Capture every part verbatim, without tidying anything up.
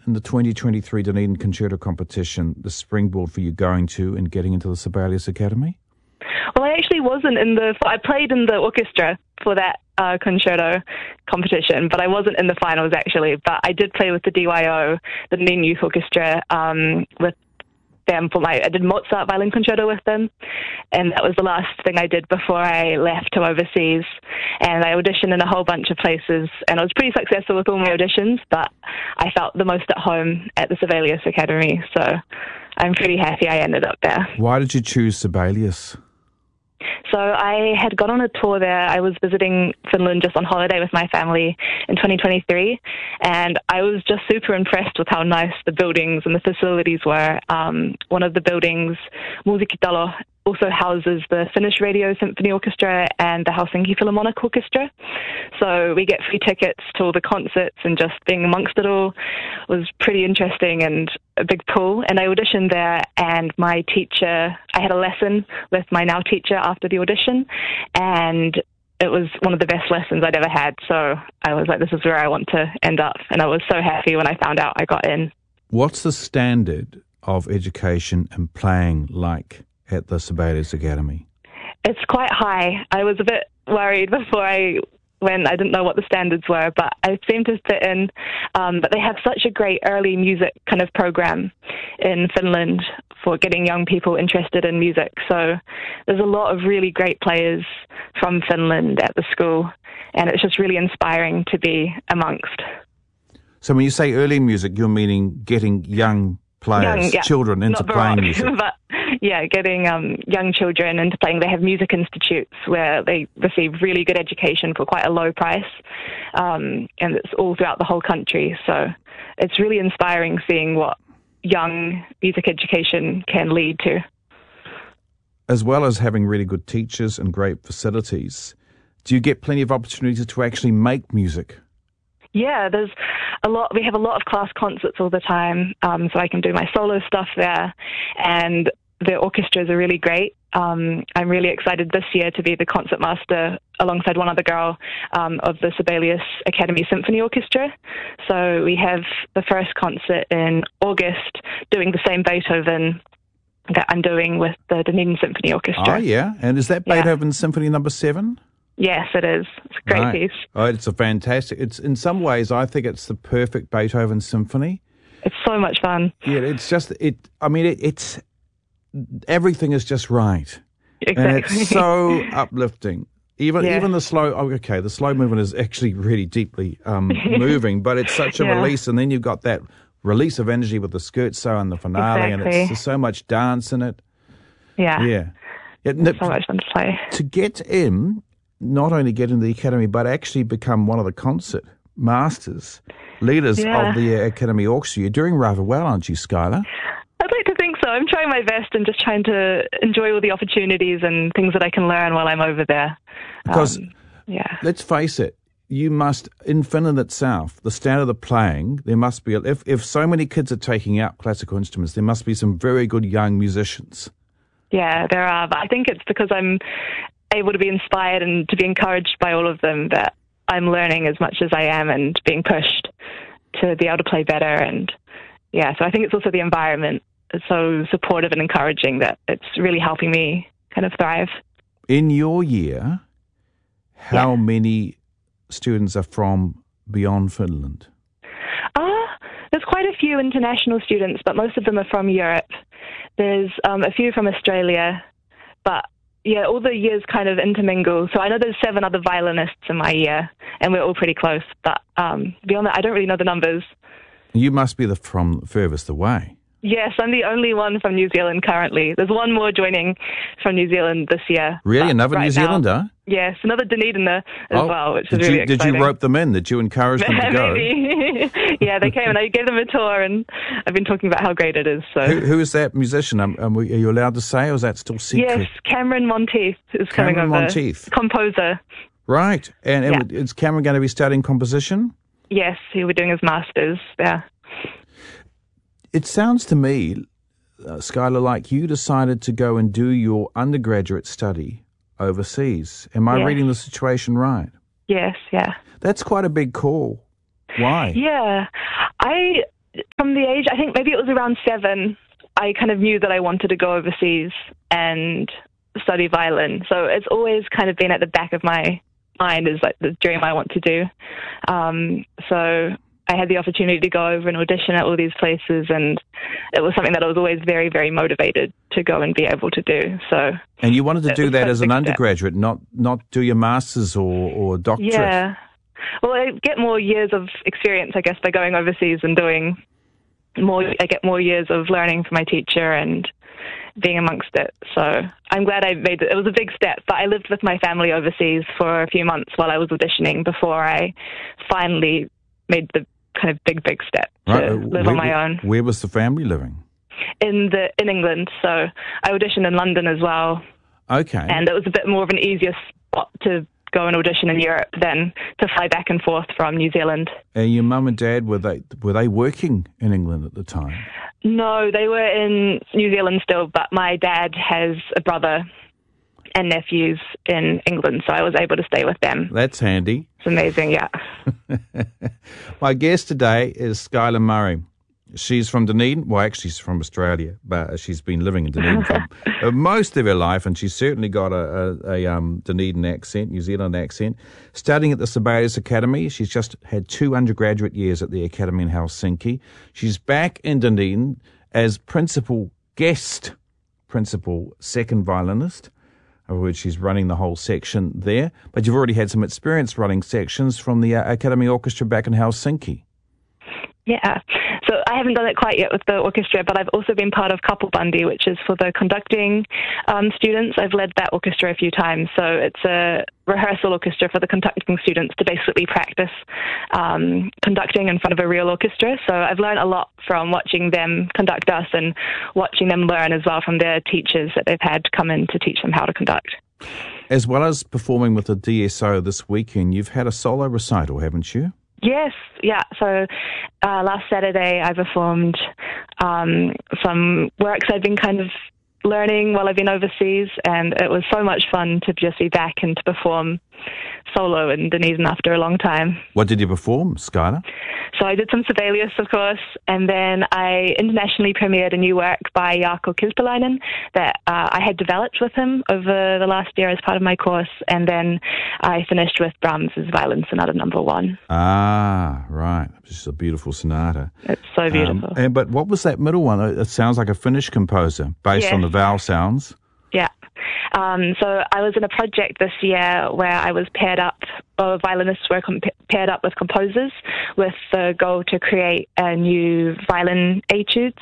in the twenty twenty-three Dunedin Concerto Competition the springboard for you going to and getting into the Sibelius Academy? Well, I actually wasn't in the... I played in the orchestra for that uh, concerto competition, but I wasn't in the finals, actually. But I did play with the D Y O, the Dunedin Youth Orchestra, um, with them for my... I did Mozart Violin Concerto with them, and that was the last thing I did before I left to overseas. And I auditioned in a whole bunch of places, and I was pretty successful with all my auditions, but I felt the most at home at the Sibelius Academy, so I'm pretty happy I ended up there. Why did you choose Sibelius? So I had gone on a tour there. I was visiting Finland just on holiday with my family in twenty twenty-three, and I was just super impressed with how nice the buildings and the facilities were. Um, one of the buildings, Musiikkitalo, also houses the Finnish Radio Symphony Orchestra and the Helsinki Philharmonic Orchestra. So we get free tickets to all the concerts, and just being amongst it all was pretty interesting and a big pull. And I auditioned there, and my teacher, I had a lesson with my now teacher after the audition, and it was one of the best lessons I'd ever had. So I was like, this is where I want to end up. And I was so happy when I found out I got in. What's the standard of education and playing like at the Sibelius Academy? It's quite high. I was a bit worried before I went. I didn't know what the standards were, but I seem to fit in. Um, but they have such a great early music kind of program in Finland for getting young people interested in music. So there's a lot of really great players from Finland at the school, and it's just really inspiring to be amongst. So when you say early music, you're meaning getting young players, young, yeah. children into Not playing baroque, music? But yeah, getting um, young children into playing. They have music institutes where they receive really good education for quite a low price, um, and it's all throughout the whole country. So it's really inspiring seeing what young music education can lead to. As well as having really good teachers and great facilities, do you get plenty of opportunities to actually make music? Yeah, there's a lot. We have a lot of class concerts all the time, um, so I can do my solo stuff there, and the orchestras are really great. Um, I'm really excited this year to be the concertmaster alongside one other girl um, of the Sibelius Academy Symphony Orchestra. So we have the first concert in August doing the same Beethoven that I'm doing with the Dunedin Symphony Orchestra. Oh, yeah. And is that Beethoven yeah. Symphony number seven? Yes, it is. It's a great right. piece. Oh, it's a fantastic. It's in some ways, I think it's the perfect Beethoven symphony. It's so much fun. Yeah, it's just it. I mean, it, it's everything is just right, exactly. and it's so uplifting. Even yeah. even the slow. Oh, okay, the slow movement is actually really deeply um, moving, but it's such a yeah. release, and then you've got that release of energy with the scherzo and the finale, exactly. and it's there's so much dance in it. Yeah, yeah, it's it, so much fun to play. To get in. Not only get into the Academy, but actually become one of the concert masters, leaders yeah. of the Academy Orchestra. You're doing rather well, aren't you, Skylar? I'd like to think so. I'm trying my best and just trying to enjoy all the opportunities and things that I can learn while I'm over there. Because, um, yeah. let's face it, you must, in Finland itself, the standard of playing, there must be, if, if so many kids are taking up classical instruments, there must be some very good young musicians. Yeah, there are. But I think it's because I'm able to be inspired and to be encouraged by all of them that I'm learning as much as I am and being pushed to be able to play better. And yeah, so I think it's also the environment is so supportive and encouraging that it's really helping me kind of thrive. In your year, how yeah. many students are from beyond Finland? Uh, there's quite a few international students, but most of them are from Europe. There's um, a few from Australia, but yeah, all the years kind of intermingle. So I know there's seven other violinists in my year, and we're all pretty close. But um, beyond that, I don't really know the numbers. You must be the from furthest away. Yes, I'm the only one from New Zealand currently. There's one more joining from New Zealand this year. Really? Another right New Zealander? Now, yes, another Dunediner as oh, well, which did is really you, exciting. Did you rope them in? Did you encourage them to go? Maybe. Yeah, they came and I gave them a tour, and I've been talking about how great it is. So, Who, who is that musician? Um, um, are you allowed to say, or is that still secret? Yes, Cameron Monteith is coming Cameron over. Monteith. Composer. Right. And, and yeah. is Cameron going to be studying composition? Yes, he will be doing his master's there. It sounds to me, uh, Skylar, like you decided to go and do your undergraduate study overseas. Am I yes. reading the situation right? Yes, yeah. That's quite a big call. Why? Yeah. I from the age, I think maybe it was around seven, I kind of knew that I wanted to go overseas and study violin. So it's always kind of been at the back of my mind as like the dream I want to do. Um, so I had the opportunity to go over and audition at all these places, and it was something that I was always very, very motivated to go and be able to do. So, and you wanted to do that as an undergraduate, not not do your master's or, or doctorate? Yeah. Well, I get more years of experience, I guess, by going overseas and doing more. I get more years of learning from my teacher and being amongst it. So I'm glad I made it. It was a big step, but I lived with my family overseas for a few months while I was auditioning before I finally made the kind of big, big step to right. live where, on my own. Where was the family living? In the in England. So I auditioned in London as well. Okay. And it was a bit more of an easier spot to go and audition in Europe than to fly back and forth from New Zealand. And your mum and dad, were they were they working in England at the time? No, they were in New Zealand still, but my dad has a brother and nephews in England, so I was able to stay with them. That's handy. It's amazing, yeah. My guest today is Skylar Murray. She's from Dunedin. Well, actually, she's from Australia, but she's been living in Dunedin for most of her life, and she's certainly got a, a, a um, Dunedin accent, New Zealand accent. Studying at the Sibelius Academy, she's just had two undergraduate years at the Academy in Helsinki. She's back in Dunedin as principal guest, principal second violinist, of which she's running the whole section there. But you've already had some experience running sections from the uh, Academy Orchestra back in Helsinki. Yeah, so I haven't done it quite yet with the orchestra, but I've also been part of Kapelbandi, which is for the conducting um, students. I've led that orchestra a few times, so it's a rehearsal orchestra for the conducting students to basically practice um, conducting in front of a real orchestra. So I've learned a lot from watching them conduct us and watching them learn as well from their teachers that they've had come in to teach them how to conduct. As well as performing with the D S O this weekend, you've had a solo recital, haven't you? Yes, yeah. So uh, last Saturday I performed um, some works I've been kind of learning while I've been overseas, and it was so much fun to just be back and to perform solo in Dunedin after a long time. What did you perform, Skylar? So I did some Sibelius, of course, and then I internationally premiered a new work by Jarkko Kilpeläinen that uh, I had developed with him over the last year as part of my course, and then I finished with Brahms's Violin Sonata Number One. Ah, right. It's a beautiful sonata. It's so beautiful. Um, and, but what was that middle one? It sounds like a Finnish composer based yes. on the vowel sounds. Yeah. Um, so I was in a project this year where I was paired up, or violinists were comp- paired up with composers with the goal to create a new violin etudes.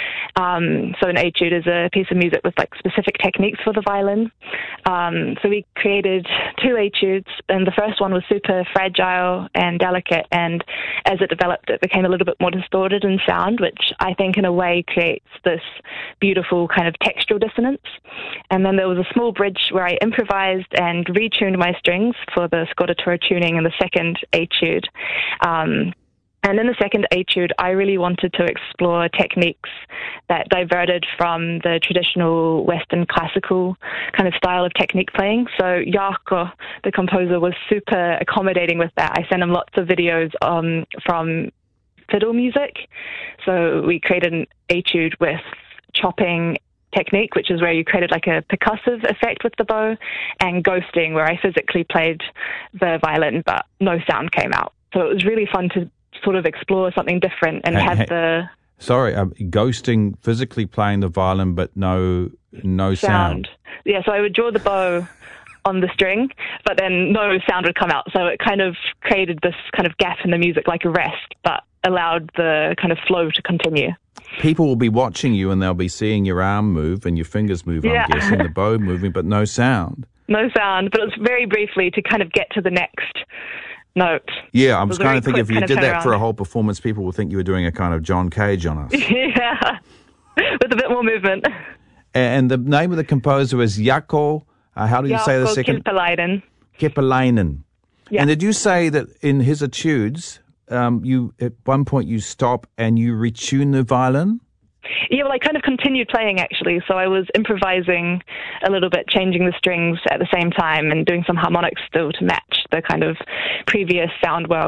Um, so an etude is a piece of music with like specific techniques for the violin. Um, so we created two etudes, and the first one was super fragile and delicate, and as it developed it became a little bit more distorted in sound, which I think in a way creates this beautiful kind of textural dissonance. And then there was a small bridge where I improvised and retuned my strings for the scottatura tuning in the second etude. Um, and in the second etude, I really wanted to explore techniques that diverted from the traditional Western classical kind of style of technique playing. So Jarkko, the composer, was super accommodating with that. I sent him lots of videos um, from fiddle music. So we created an etude with chopping technique, which is where you created like a percussive effect with the bow, and ghosting, where I physically played the violin but no sound came out. So it was really fun to sort of explore something different and hey, have hey, the sorry um, ghosting, physically playing the violin but no no sound. sound. Yeah, so I would draw the bow on the string, but then no sound would come out. So it kind of created this kind of gap in the music, like a rest, but allowed the kind of flow to continue. People will be watching you and they'll be seeing your arm move and your fingers move, yeah. I'm guessing, the bow moving, but no sound. No sound, but it was very briefly to kind of get to the next note. Yeah, I was, was kind of thinking if you did that around. for a whole performance, people would think you were doing a kind of John Cage on us. Yeah, with a bit more movement. And the name of the composer is Jarkko, uh, how do you Jarkko say the second? Kilpeläinen. Kilpeläinen. Yeah. And did you say that in his etudes, um, you at one point you stop and you retune the violin? Yeah, well, I kind of continued playing, actually. So I was improvising a little bit, changing the strings at the same time and doing some harmonics still to match the kind of previous sound world.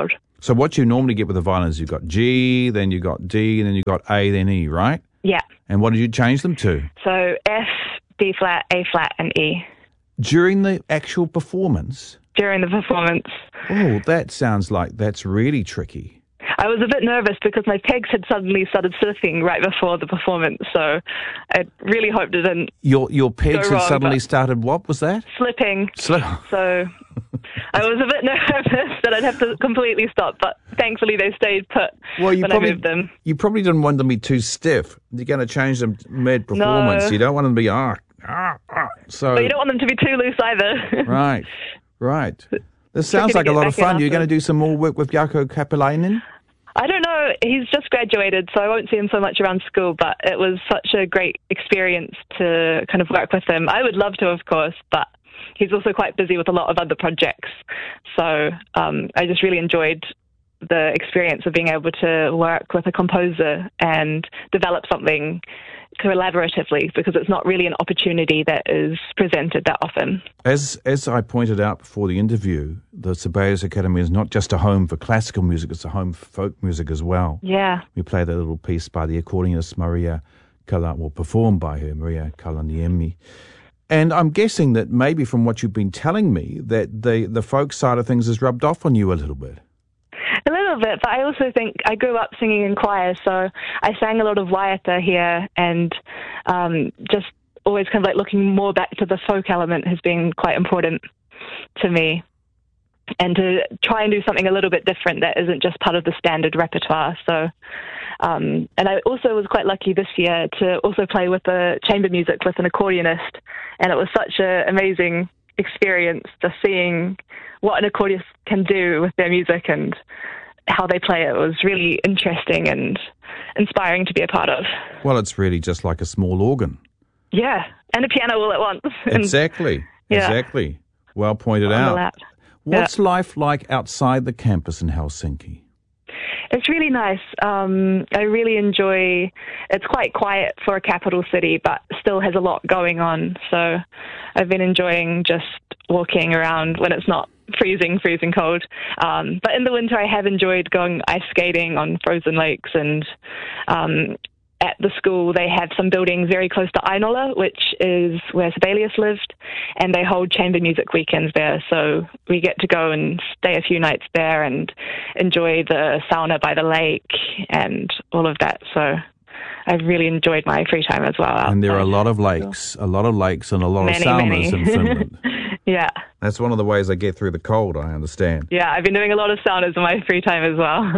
So what you normally get with the violin is you've got G, then you've got D, and then you've got A, then E, right? Yeah. And what did you change them to? So F, D flat, A flat, and E. During the actual performance? During the performance. Oh, that sounds like that's really tricky. I was a bit nervous because my pegs had suddenly started slipping right before the performance, so I really hoped it didn't. Your your pegs wrong, had suddenly started, what was that? Slipping. Slip. So I was a bit nervous that I'd have to completely stop, but thankfully they stayed put well, you when probably, I moved them. You probably didn't want them to be too stiff. You're going to change them mid-performance. No. You don't want them to be, ah, ah, ah. So, But you don't want them to be too loose either. Right, right. This sounds to like a get lot of back in fun. You're going to after. do some more work with Jaakko Kapilainen? I don't know. He's just graduated, so I won't see him so much around school, but it was such a great experience to kind of work with him. I would love to, of course, but he's also quite busy with a lot of other projects. So um, I just really enjoyed the experience of being able to work with a composer and develop something collaboratively, because it's not really an opportunity that is presented that often. As as I pointed out before the interview, the Sibelius Academy is not just a home for classical music, it's a home for folk music as well. Yeah. We played that little piece by the accordionist Maria Kala, well, performed by her, Maria Kalaniemi. And I'm guessing that maybe from what you've been telling me, that the, the folk side of things has rubbed off on you a little bit. A little bit, but I also think I grew up singing in choir, so I sang a lot of waiata here, and um, just always kind of like looking more back to the folk element has been quite important to me, and to try and do something a little bit different that isn't just part of the standard repertoire. So, um, and I also was quite lucky this year to also play with the chamber music with an accordionist, and it was such an amazing experience just seeing what an accordionist can do with their music and how they play it. It was really interesting and inspiring to be a part of. Well, it's really just like a small organ. Yeah, and a piano all at once. Exactly, Yeah. exactly. Well pointed On the out. lap. What's Yeah. life like outside the campus in Helsinki? It's really nice. Um, I really enjoy, it's quite quiet for a capital city, but still has a lot going on. So I've been enjoying just walking around when it's not freezing, freezing cold. Um, but in the winter, I have enjoyed going ice skating on frozen lakes, and um, at the school, they have some buildings very close to Ainola, which is where Sibelius lived, and they hold chamber music weekends there. So we get to go and stay a few nights there and enjoy the sauna by the lake and all of that. So I've really enjoyed my free time as well. Outside. And there are a lot of lakes, a lot of lakes and a lot Many, of saunas many. in Finland. Yeah. That's one of the ways I get through the cold, I understand. Yeah, I've been doing a lot of saunas in my free time as well.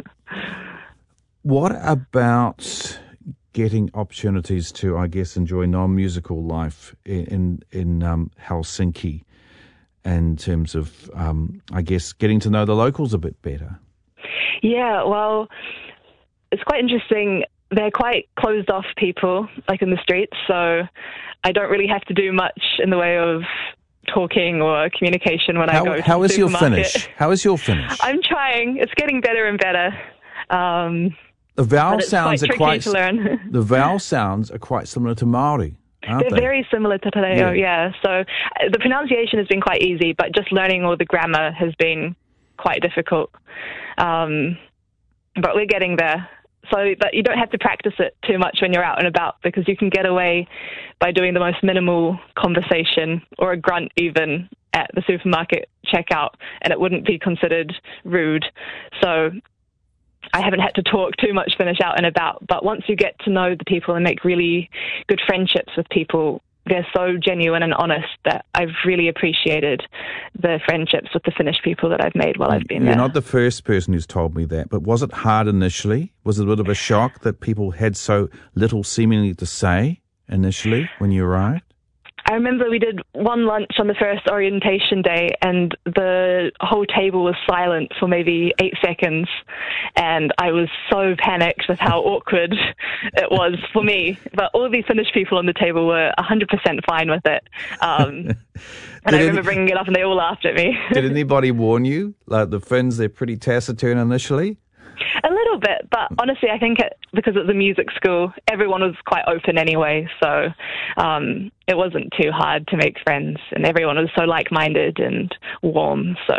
What about getting opportunities to, I guess, enjoy non-musical life in in, in um, Helsinki, in terms of, um, I guess, getting to know the locals a bit better? Yeah, well, it's quite interesting. They're quite closed off people, like in the streets, so I don't really have to do much in the way of talking or communication when How, I go to how the is your supermarket. Finnish? How is your Finnish? I'm trying. It's getting better and better. Um, The vowel but it's sounds quite are tricky quite to learn. the vowel sounds are quite similar to Maori, aren't They're they? very similar to Te Reo, Yeah. yeah. So uh, the pronunciation has been quite easy, but just learning all the grammar has been quite difficult. Um, but we're getting there. So but you don't have to practice it too much when you're out and about, because you can get away by doing the most minimal conversation or a grunt even at the supermarket checkout, and it wouldn't be considered rude. So I haven't had to talk too much Finnish out and about, but once you get to know the people and make really good friendships with people, they're so genuine and honest that I've really appreciated the friendships with the Finnish people that I've made while I've been You're there. not the first person who's told me that, but was it hard initially? Was it a bit of a shock that people had so little seemingly to say initially when you arrived? I remember we did one lunch on the first orientation day, and the whole table was silent for maybe eight seconds, and I was so panicked with how awkward it was for me. But all the Finnish people on the table were one hundred percent fine with it. Um, and I remember any- bringing it up, and they all laughed at me. Did anybody warn you? Like the Finns, they're pretty taciturn initially. A little bit, but honestly, I think it, because it's a music school, everyone was quite open anyway, so um, it wasn't too hard to make friends, and everyone was so like-minded and warm, so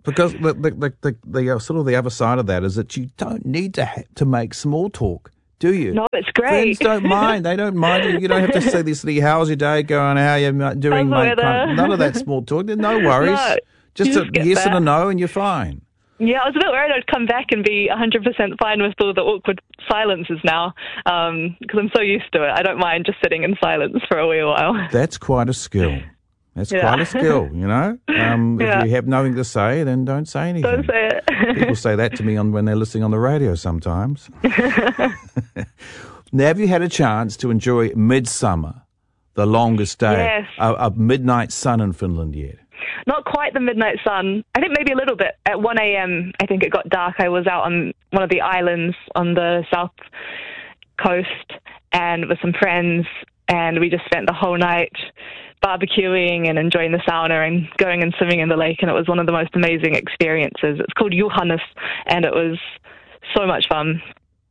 Because the the, the, the, the uh, sort of the other side of that is that you don't need to ha- to make small talk, do you? No, it's great. Friends don't mind. They don't mind you. You don't have to say this, how's your day going, how are you doing, mate? Kind of- None of that small talk. There's no worries. No, just you a just get yes and a that. no and you're fine. Yeah, I was a bit worried I'd come back and be one hundred percent fine with all the awkward silences now, because I'm so used to it. I don't mind just sitting in silence for a wee while. That's quite a skill. That's Yeah. quite a skill, you know. Um, Yeah. If you have nothing to say, then don't say anything. Don't say it. People say that to me on when they're listening on the radio sometimes. Now, have you had a chance to enjoy Midsummer, the longest day, Yes. a, a midnight sun in Finland yet? Not quite the midnight sun. I think maybe a little bit. At one a.m., I think it got dark. I was out on one of the islands on the south coast and with some friends, and we just spent the whole night barbecuing and enjoying the sauna and going and swimming in the lake, and it was one of the most amazing experiences. It's called Johannes, and it was so much fun.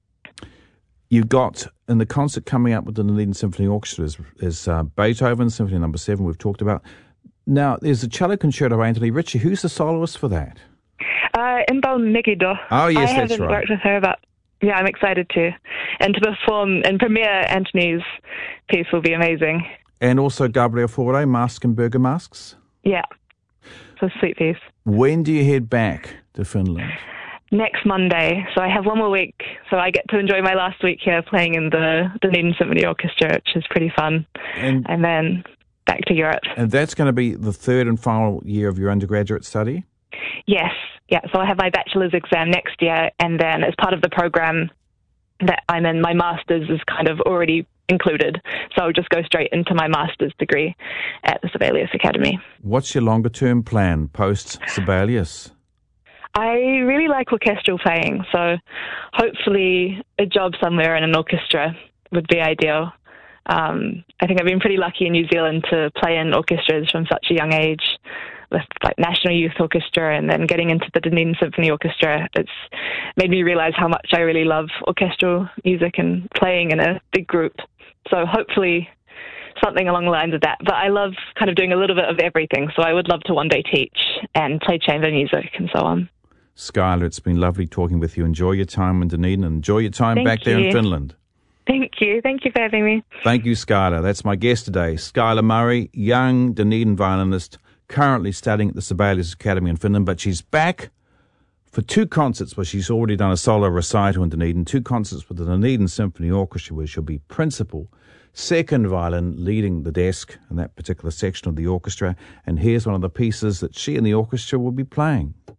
You've got, in the concert coming up with the Dunedin Symphony Orchestra, is, is uh, Beethoven, Symphony Number Seven, we've talked about. Now, there's a cello concerto by Anthony Ritchie. Who's the soloist for that? Uh, Imbal Megiddo. Oh, yes, I that's haven't right. worked with her, but yeah, I'm excited to. And to perform and premiere Anthony's piece will be amazing. And also Gabriel Fauré, Masks and Burger Masks. Yeah, it's a sweet piece. When do you head back to Finland? Next Monday, so I have one more week. So I get to enjoy my last week here playing in the Dunedin Symphony Orchestra, which is pretty fun. And, And then back to Europe. and that's going to be the third and final year of your undergraduate study? Yes, yeah. So I have my bachelor's exam next year, and then as part of the program that I'm in, my master's is kind of already included. So I'll just go straight into my master's degree at the Sibelius Academy. What's your longer term plan post Sibelius? I really like orchestral playing, so hopefully a job somewhere in an orchestra would be ideal. Um, I think I've been pretty lucky in New Zealand to play in orchestras from such a young age, with like National Youth Orchestra and then getting into the Dunedin Symphony Orchestra. It's made me realise how much I really love orchestral music and playing in a big group. So hopefully something along the lines of that. But I love kind of doing a little bit of everything, so I would love to one day teach and play chamber music and so on. Skylar, it's been lovely talking with you. Enjoy your time in Dunedin and enjoy your time Thank back there in you. Finland. Thank you. Thank you for having me. Thank you, Skylar. That's my guest today, Skylar Murray, young Dunedin violinist, currently studying at the Sibelius Academy in Finland, but she's back for two concerts where she's already done a solo recital in Dunedin, two concerts with the Dunedin Symphony Orchestra where she'll be principal, second violin, leading the desk in that particular section of the orchestra. And here's one of the pieces that she and the orchestra will be playing.